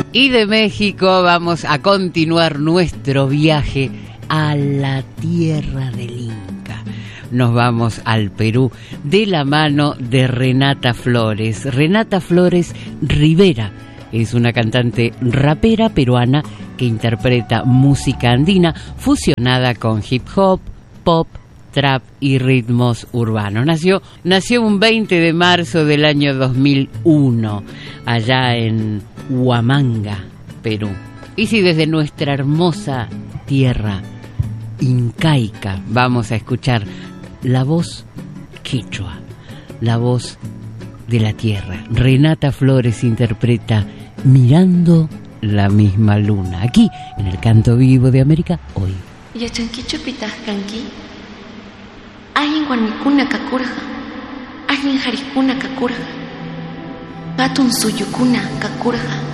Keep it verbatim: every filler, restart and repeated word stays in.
Y de México vamos a continuar nuestro viaje a la tierra del Inca. Nos vamos al Perú de la mano de Renata Flores. Renata Flores Rivera es una cantante rapera peruana que interpreta música andina fusionada con hip hop, pop, trap y ritmos urbanos. Nació, nació un veinte de marzo del año dos mil uno, allá en Huamanga, Perú. Y si desde nuestra hermosa tierra incaica vamos a escuchar la voz quechua, la voz de la tierra. Renata Flores interpreta Mirando la misma luna, aquí en el Canto Vivo de América Hoy. Yachanquicho pitajkanki, ayin guanicuna kakurja, ayin jarikuna kakurja, gatun suyukuna kakurja.